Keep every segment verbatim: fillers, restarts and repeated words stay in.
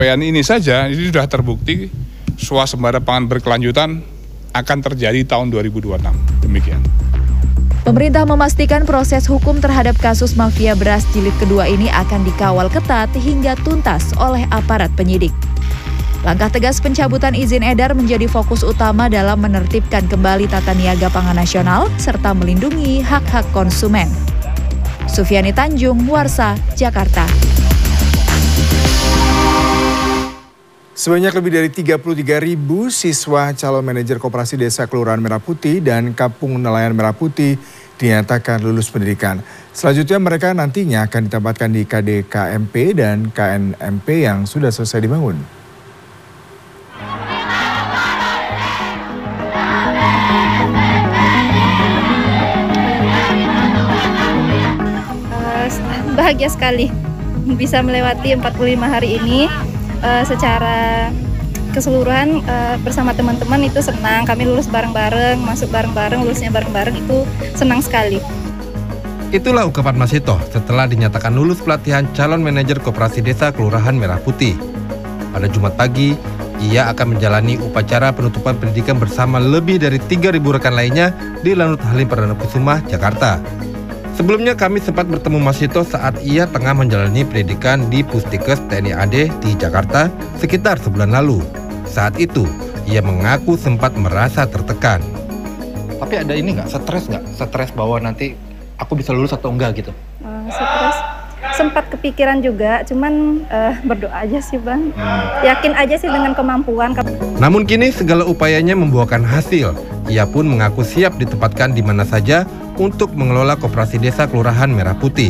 Pencapaian ini saja ini sudah terbukti swasembada pangan berkelanjutan akan terjadi tahun dua ribu dua puluh enam. Demikian. Pemerintah memastikan proses hukum terhadap kasus mafia beras jilid kedua ini akan dikawal ketat hingga tuntas oleh aparat penyidik. Langkah tegas pencabutan izin edar menjadi fokus utama dalam menertibkan kembali tata niaga pangan nasional serta melindungi hak-hak konsumen. Sufiani Tanjung, Warsa, Jakarta. Sebanyak lebih dari tiga puluh tiga ribu siswa calon manajer Koperasi Desa Kelurahan Merah Putih dan Kampung Nelayan Merah Putih dinyatakan lulus pendidikan. Selanjutnya mereka nantinya akan ditempatkan di K D K M P dan K N M P yang sudah selesai dibangun. Bahagia sekali bisa melewati empat puluh lima hari ini. Uh, secara keseluruhan uh, bersama teman-teman itu senang, kami lulus bareng-bareng, masuk bareng-bareng, lulusnya bareng-bareng, itu senang sekali. Itulah ungkapan Mas Hito setelah dinyatakan lulus pelatihan calon manajer Koperasi Desa Kelurahan Merah Putih. Pada Jumat pagi, ia akan menjalani upacara penutupan pendidikan bersama lebih dari tiga ribu rekan lainnya di Lanut Halim Perdana Kusuma, Jakarta. Sebelumnya kami sempat bertemu Mas Hito saat ia tengah menjalani pendidikan di Pusdikes T N I A D di Jakarta sekitar sebulan lalu. Saat itu, ia mengaku sempat merasa tertekan. Tapi ada ini nggak, stres nggak? Stres bahwa nanti aku bisa lulus atau enggak gitu? Uh, stres, sempat kepikiran juga, cuman uh, berdoa aja sih Bang. Hmm. Yakin aja sih dengan kemampuan. Namun kini segala upayanya membuahkan hasil. Ia pun mengaku siap ditempatkan di mana saja untuk mengelola Koperasi Desa Kelurahan Merah Putih.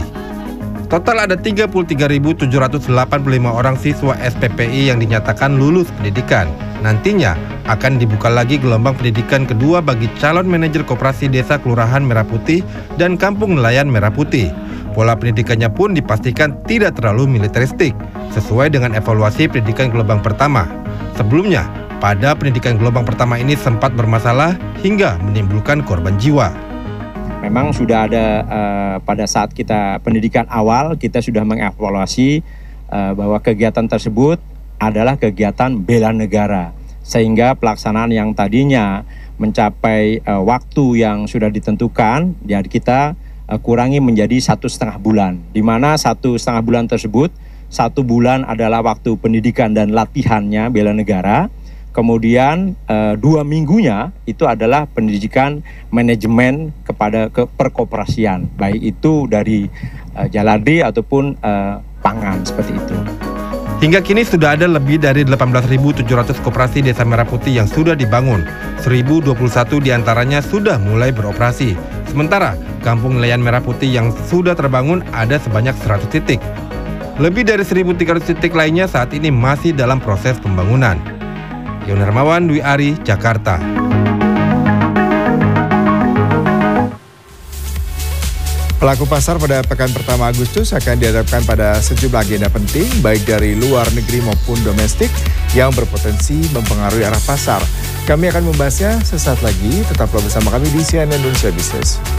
Total ada tiga puluh tiga ribu tujuh ratus delapan puluh lima orang siswa S P P I yang dinyatakan lulus pendidikan. Nantinya akan dibuka lagi gelombang pendidikan kedua bagi calon manajer Koperasi Desa Kelurahan Merah Putih dan Kampung Nelayan Merah Putih. Pola pendidikannya pun dipastikan tidak terlalu militeristik, sesuai dengan evaluasi pendidikan gelombang pertama. Sebelumnya, pada pendidikan gelombang pertama ini sempat bermasalah hingga menimbulkan korban jiwa. Memang sudah ada uh, pada saat kita pendidikan awal, kita sudah mengevaluasi uh, bahwa kegiatan tersebut adalah kegiatan bela negara. Sehingga pelaksanaan yang tadinya mencapai uh, waktu yang sudah ditentukan, jadi kita uh, kurangi menjadi satu setengah bulan. Di mana satu setengah bulan tersebut, satu bulan adalah waktu pendidikan dan latihannya bela negara. Kemudian eh, dua minggunya itu adalah pendidikan manajemen kepada ke perkoperasian, baik itu dari eh, Jaladi ataupun eh, pangan seperti itu. Hingga kini sudah ada lebih dari delapan belas ribu tujuh ratus koperasi Desa Merah Putih yang sudah dibangun. seribu dua puluh satu diantaranya sudah mulai beroperasi. Sementara Kampung Nelayan Merah Putih yang sudah terbangun ada sebanyak seratus titik. Lebih dari seribu tiga ratus titik lainnya saat ini masih dalam proses pembangunan. Yon Hermawan, Dwi Ari, Jakarta. Pelaku pasar pada pekan pertama Agustus akan dihadapkan pada sejumlah agenda penting, baik dari luar negeri maupun domestik, yang berpotensi mempengaruhi arah pasar. Kami akan membahasnya sesaat lagi, tetaplah bersama kami di C N N Indonesia Business.